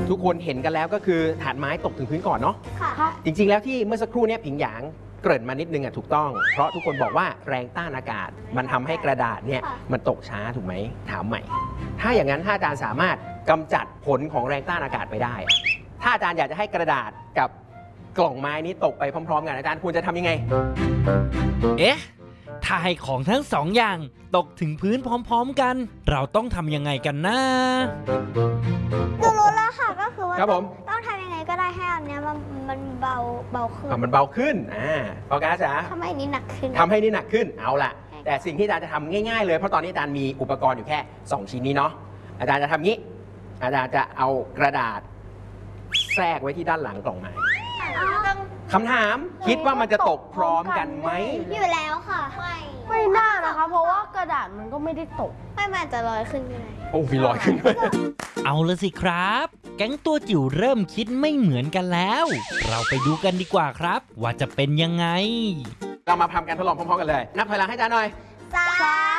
ทุกคนเห็นกันแล้วก็คือถาดไม้ตกถึงพื้นก่อนเนาะจริงๆแล้วที่เมื่อสักครู่นี้ผิงหยางเกริ่นมานิดนึงถูกต้องเพราะทุกคนบอกว่าแรงต้านอากาศมันทำให้กระดาษเนี่ยมันตกช้าถูกไหมถามใหม่ ถ้าอย่างนั้นถ้าอาจารย์สามารถกำจัดผลของแรงต้านอากาศไปได้ถ้าอาจารย์อยากจะให้กระดาษกับกล่องไม้นี้ตกไปพร้อมๆกันอาจารย์ควรจะทำยังไงเอ๊ะถ้าให้ของทั้งสองอย่างตกถึงพื้นพร้อมๆกันเราต้องทำยังไงกันนะหนูรู้แล้วค่ะก็คือว่าครับผมต้องทำยังไงก็ได้ให้อันเนี้ยมันเบาขึ้นมันเบาขึ้นพอกาจ๋าทำให้นี้หนักขึ้นทำให้นี่หนักขึ้นเอาล่ะแต่สิ่งที่อาจารย์จะทำง่ายๆเลยเพราะตอนนี้อาจารย์มีอุปกรณ์อยู่แค่2ชิ้นนี้เนาะอาจารย์จะทำงี้อาจารย์จะเอากระดาษแทรกไว้ที่ด้านหลังกล่องไม้คำถามคิดว่ามันจะตกพร้อมกันไหมอยู่แล้วค่ะไม่น่านะคะเพราะว่ากระดาษมันก็ไม่ได้ตกไม่มันจะลอยขึ้นก็ได้โอ้มีลอยขึ้นด้วยเอาละสิครับแก๊งตัวจิ๋วเริ่มคิดไม่เหมือนกันแล้วเราไปดูกันดีกว่าครับว่าจะเป็นยังไงเรามาทำการทดลองพร้อมๆกันเลยนับถอยหลังให้อาจารย์หน่อย 3